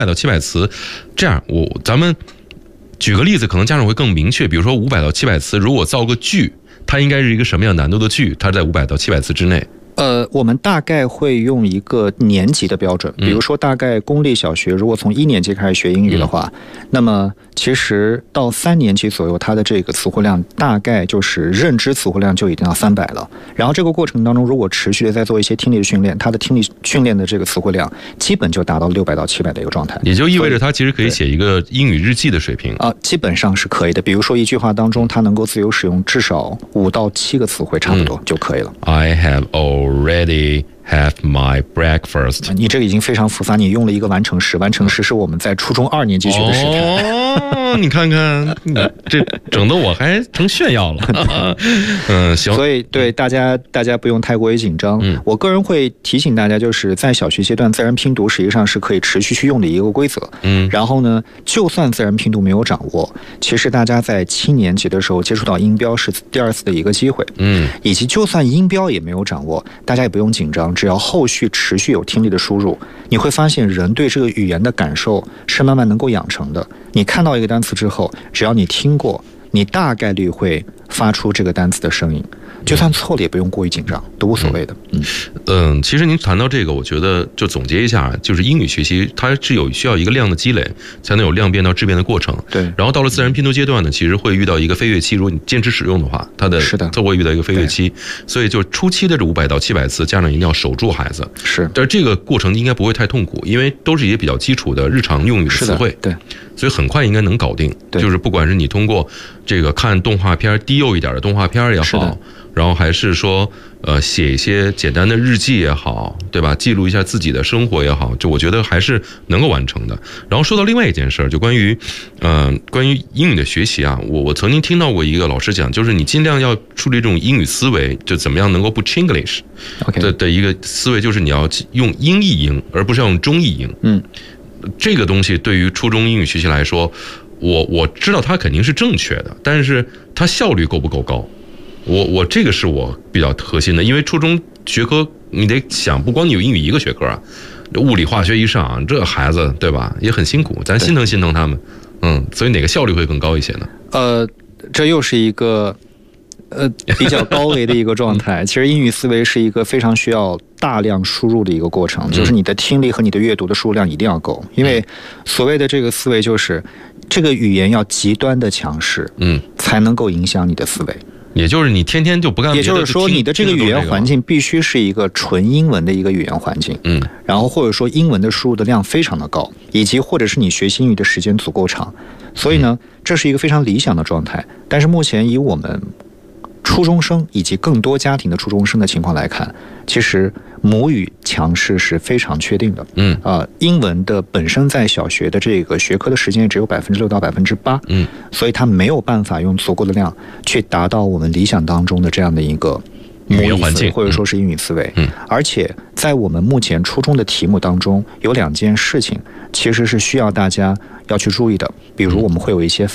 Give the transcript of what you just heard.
到700词。这样，咱们举个例子，可能家长会更明确。比如说500到700词，如果造个句，它应该是一个什么样难度的句？它在500到700词之内。 我们大概会用一个年级的标准，比如说大概公立小学如果从1年级开始学英语的话，那么其实到3年级左右，它的这个词汇量大概就是认知词汇量就已经到300了。然后这个过程当中，如果持续的在做一些听力的训练，它的听力训练的这个词汇量基本就达到600到700的一个状态， 也就意味着它其实可以写一个英语日记的水平基本上是可以的。比如说一句话当中，它能够自由使用至少5到7个词汇，差不多就可以了。 I have already have my breakfast。 你这个已经非常复杂，你用了一个完成时，完成时是我们在初中2年级学的时态。 你看看，这整得我还成炫耀了。行。 所以对大家不用太过于紧张。我个人会提醒大家，就是在小学阶段，自然拼读实际上是可以持续去用的一个规则。然后呢，就算自然拼读没有掌握，其实大家在7年级的时候接触到音标是第2次的一个机会。以及就算音标也没有掌握，大家也不用紧张，只要后续持续有听力的输入，你会发现人对这个语言的感受是慢慢能够养成的。你看到一个单词之后，只要你听过，你大概率会发出这个单词的声音，就算错了也不用过于紧张，都无所谓的。 其实您谈到这个，我觉得就总结一下，就是英语学习它是需要一个量的积累，才能有量变到质变的过程。 对。 然后到了自然拼读阶段呢，其实会遇到一个飞跃期，如果你坚持使用的话，它会遇到一个飞跃期。所以就初期的这500到700词，家长一定要守住孩子。 是。 但是这个过程应该不会太痛苦，因为都是一些比较基础的日常用语的词汇。 对。 所以很快应该能搞定。就是不管是你通过这个看动画片，低幼一点的动画片也好，然后还是说写一些简单的日记也好，对吧？记录一下自己的生活也好，就我觉得还是能够完成的。然后说到另外一件事，就关于英语的学习啊，我曾经听到过一个老师讲，就是你尽量要树立这种英语思维，就怎么样能够不 Chinglish 的一个思维，就是你要用英译英，而不是要用中译英。这个东西对于初中英语学习来说，我知道它肯定是正确的，但是它效率够不够高？我这个是我比较核心的，因为初中学科你得想，不光你有英语一个学科啊，物理化学一上，这孩子对吧也很辛苦，咱心疼他们。所以哪个效率会更高一些呢？ 这又是一个比较高维的一个状态。其实英语思维是一个非常需要大量输入的一个过程，就是你的听力和你的阅读的输入量一定要够，因为所谓的这个思维就是这个语言要极端的强势，才能够影响你的思维。 也就是你天天就不干别的， 也就是说你的这个语言环境必须是一个纯英文的一个语言环境，然后或者说英文的输入的量非常的高，以及或者是你学习英语的时间足够长，所以呢，这是一个非常理想的状态。但是目前以我们初中生以及更多家庭的初中生的情况来看，其实母语强势是非常确定的。英文的本身在小学的这个学科的时间只有6%到8%，所以它没有办法用足够的量去达到我们理想当中的这样的一个母语思维，或者说是英语思维。而且在我们目前初中的题目当中，有2件事情其实是需要大家要去注意的，比如我们会有一些